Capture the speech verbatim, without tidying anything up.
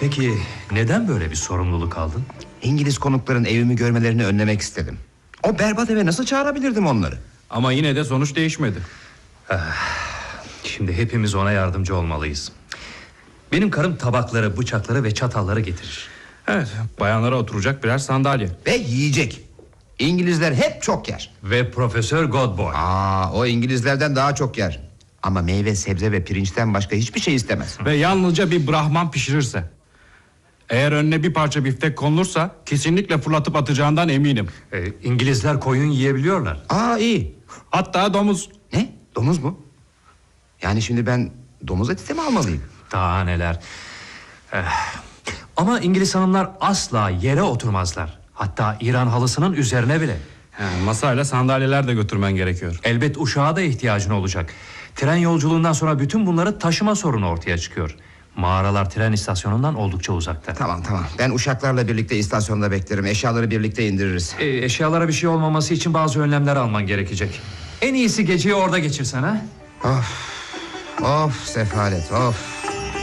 Peki neden böyle bir sorumluluk aldın? İngiliz konukların evimi görmelerini önlemek istedim. O berbat eve nasıl çağırabilirdim onları? Ama yine de sonuç değişmedi. Şimdi hepimiz ona yardımcı olmalıyız. Benim karım tabakları, bıçakları ve çatalları getirir. Evet, bayanlara oturacak birer sandalye. Ve yiyecek. İngilizler hep çok yer. Ve Profesör Godboy. Aa, o İngilizlerden daha çok yer. Ama meyve, sebze ve pirinçten başka hiçbir şey istemez. Ve yalnızca bir Brahman pişirirse. Eğer önüne bir parça biftek konulursa kesinlikle fırlatıp atacağından eminim. Ee, İngilizler koyun yiyebiliyorlar. Aa, iyi. Hatta domuz. Ne? Domuz mu? Yani şimdi ben domuz eti de mi almalıyım? Daha neler. Eh, Ama İngiliz hanımlar asla yere oturmazlar. Hatta İran halısının üzerine bile. He, masayla sandalyeler de götürmen gerekiyor. Elbet uşağa da ihtiyacın olacak. Tren yolculuğundan sonra bütün bunları taşıma sorunu ortaya çıkıyor. Mağaralar tren istasyonundan oldukça uzakta. Tamam tamam, ben uşaklarla birlikte istasyonda beklerim. Eşyaları birlikte indiririz. E, eşyalara bir şey olmaması için bazı önlemler alman gerekecek. En iyisi geceyi orada geçirsen ha? Of, of sefalet, of.